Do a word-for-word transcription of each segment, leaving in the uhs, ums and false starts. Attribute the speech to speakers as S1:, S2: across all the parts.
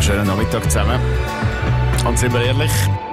S1: Schönen Nachmittag zusammen. Und sind wir ehrlich,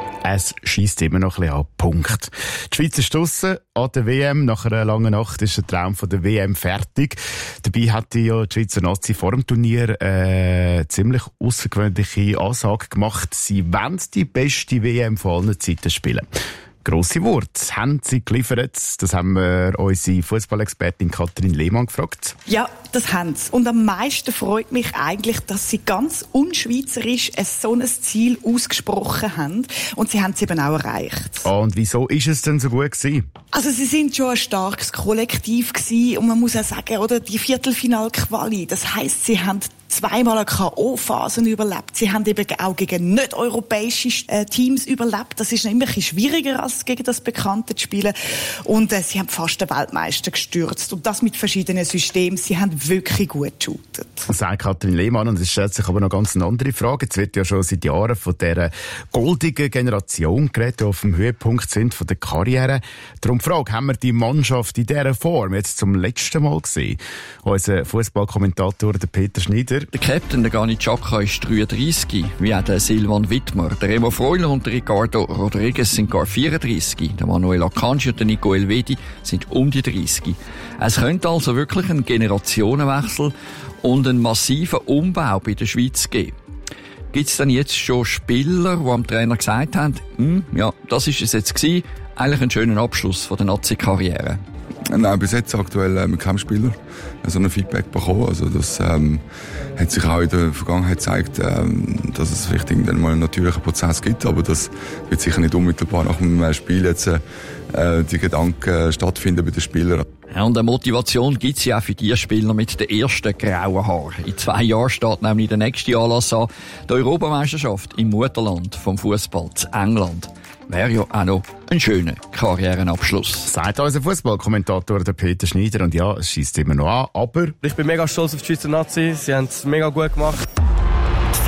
S1: es scheisst immer noch ein bisschen an. Punkt. Die Schweiz ist draussen an der W M. Nach einer langen Nacht ist der Traum von der W M fertig. Dabei hatte ja die Schweizer Nazi vor dem Turnier äh, ziemlich außergewöhnliche Ansage gemacht. Sie wollen die beste W M von allen Zeiten spielen. Grosse Worte. Haben sie geliefert? Das haben wir unsere Fußballexpertin Katrin Lehmann gefragt.
S2: Ja, das haben sie. Und am meisten freut mich eigentlich, dass sie ganz unschweizerisch ein so ein Ziel ausgesprochen haben. Und sie haben es eben auch erreicht.
S1: Oh, und wieso ist es denn so gut gewesen?
S2: Also sie sind schon ein starkes Kollektiv gewesen. Und man muss auch sagen, oder, die Viertelfinal-Quali, das heisst, sie haben zweimal eine K O-Phasen überlebt. Sie haben eben auch gegen nicht-europäische äh, Teams überlebt. Das ist immer ein bisschen schwieriger, als gegen das Bekannte zu spielen. Und äh, sie haben fast den Weltmeister gestürzt. Und das mit verschiedenen Systemen. Sie haben wirklich gut geshootet.
S1: Das sagt Katrin Lehmann. Und es stellt sich aber noch ganz eine andere Frage. Jetzt wird ja schon seit Jahren von dieser goldigen Generation geredet, die auf dem Höhepunkt sind von der Karriere. Darum die Frage, haben wir die Mannschaft in dieser Form jetzt zum letzten Mal gesehen? Unser Fußballkommentator, der Peter Schneider.
S3: Der Captain, der Granit Xhaka, ist dreiunddreissig, wie auch der Silvan Wittmer. Der Remo Freuler und der Ricardo Rodriguez sind gar vierunddreissig. Der Manuel Akanji und der Nico Elvedi sind um die dreißig. Es könnte also wirklich einen Generationenwechsel und einen massiven Umbau bei der Schweiz geben. Gibt es denn jetzt schon Spieler, die am Trainer gesagt haben, hm, ja, das ist es jetzt gewesen, eigentlich ein schöner Abschluss von der Nazi-Karriere?
S4: Nein, bis jetzt aktuell äh, mit keinem Spieler so ein Feedback bekommen. Also das ähm, hat sich auch in der Vergangenheit gezeigt, ähm, dass es vielleicht irgendwann mal einen natürlichen Prozess gibt, aber das wird sicher nicht unmittelbar nach dem Spiel jetzt äh, die Gedanken stattfinden bei den Spielern.
S3: Ja, und eine Motivation gibt es ja auch für die Spieler mit den ersten grauen Haaren. In zwei Jahren steht nämlich der nächste Anlass an, die Europameisterschaft im Mutterland vom Fußball zu England. Wäre ja auch noch ein schöner Karrierenabschluss.
S1: Sagt unser Fußballkommentator, der Peter Schneider. Und ja, es scheisst immer noch an, aber...
S5: Ich bin mega stolz auf die Schweizer Nazi. Sie haben es mega gut gemacht.
S6: Die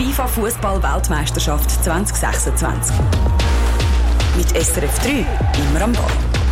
S6: FIFA-Fußball-Weltmeisterschaft zwanzig sechsundzwanzig. Mit S R F drei immer am Ball.